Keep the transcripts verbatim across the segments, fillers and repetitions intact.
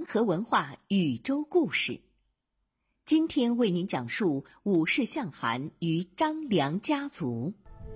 和文化宇宙故事。今天为您讲述武士向寒与张良家族。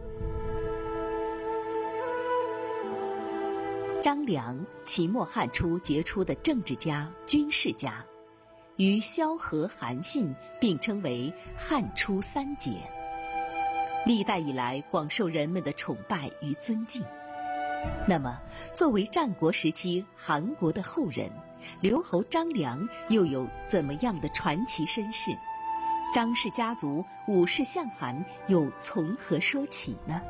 张良，秦末汉初杰出的政治家、军事家，与萧何、韩信并称为汉初三杰，历代以来广受人们的崇拜与尊敬。那么，作为战国时期韩国的后人，刘侯张良又有怎么样的传奇身世？张氏家族武士向寒又从何说起呢？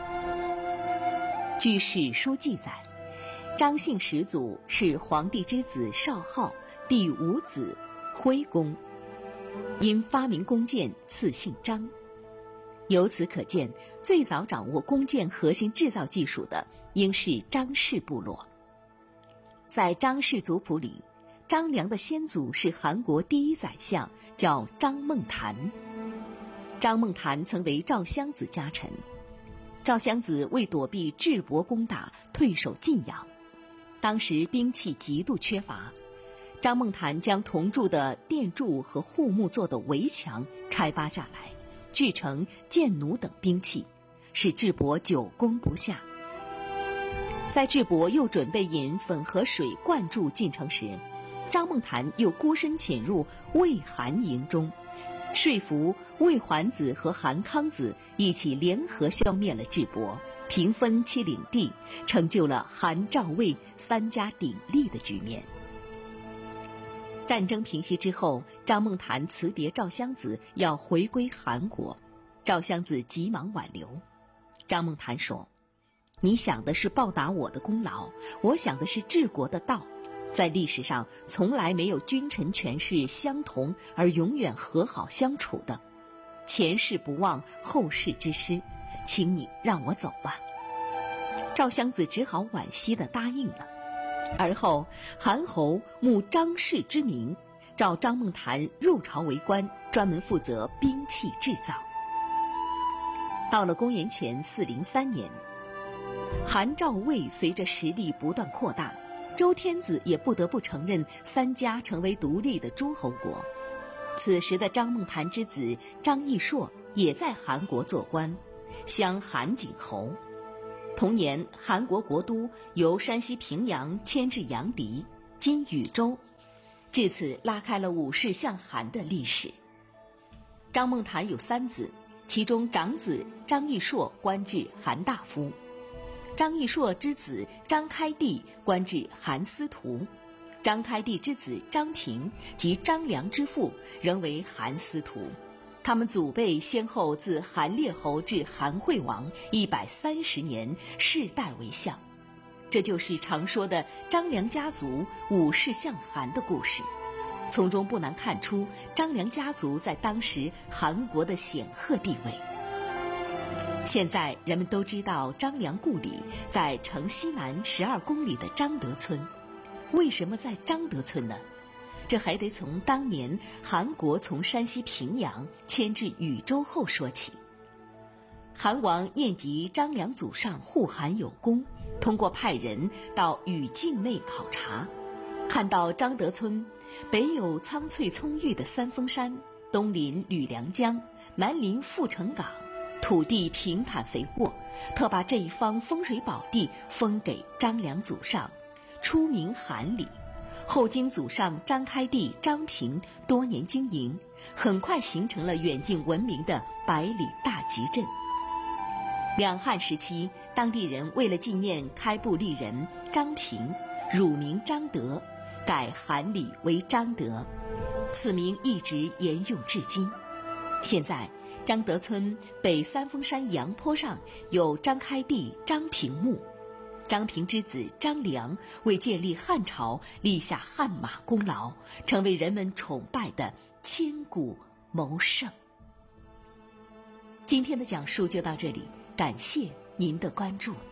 据史书记载，张姓始祖是皇帝之子少昊第五子徽公，因发明弓箭赐姓张。由此可见，最早掌握弓箭核心制造技术的应是张氏部落。在张氏族谱里，张良的先祖是韩国第一宰相，叫张孟谈。张孟谈曾为赵襄子家臣，赵襄子为躲避智伯攻打，退守晋阳。当时兵器极度缺乏，张孟谈将铜铸的殿柱和护木做的围墙拆扒下来，制成箭弩等兵器，使智伯久攻不下。在智伯又准备引汾河水灌注晋城时，张孟谈又孤身潜入魏韩营中，说服魏桓子和韩康子一起联合消灭了智伯，平分其领地，成就了韩赵魏三家鼎立的局面。战争平息之后，张孟谈辞别赵襄子，要回归韩国。赵襄子急忙挽留。张孟谈说：“你想的是报答我的功劳，我想的是治国的道。在历史上，从来没有君臣权势相同而永远和好相处的。前事不忘，后事之师，请你让我走吧。”赵襄子只好惋惜地答应了。而后，韩侯慕张氏之名，召张孟谈入朝为官，专门负责兵器制造。到了公元前四零三年，韩赵魏随着实力不断扩大，周天子也不得不承认三家成为独立的诸侯国。此时的张孟谈之子张翼硕也在韩国做官，襄韩景侯。同年，韩国国都由山西平阳迁至阳翟（今禹州），至此拉开了武士向韩的历史。张孟谈有三子，其中长子张翼硕官至韩大夫，张翼硕之子张开地官至韩司徒，张开地之子张平及张良之父仍为韩司徒。他们祖辈先后自韩烈侯至韩惠王一百三十年，世代为相。这就是常说的张良家族武士向寒的故事。从中不难看出张良家族在当时韩国的显赫地位。现在人们都知道张良故里在城西南十二公里的张德村。为什么在张德村呢？这还得从当年韩国从山西平阳迁至禹州后说起。韩王念及张良祖上护韩有功，通过派人到禹境内考察，看到张德村北有苍翠葱郁的三峰山，东临吕梁江，南临阜成港，土地平坦肥沃，特把这一方风水宝地封给张良祖上，初名韩里。后经祖上张开地、张平多年经营，很快形成了远近闻名的百里大集镇。两汉时期，当地人为了纪念开埠立人张平，乳名张德，改韩里为张德，此名一直沿用至今。现在，张德村北三峰山阳坡上有张开地、张平墓。张平之子张良为建立汉朝立下汗马功劳，成为人们崇拜的千古谋圣。今天的讲述就到这里，感谢您的关注。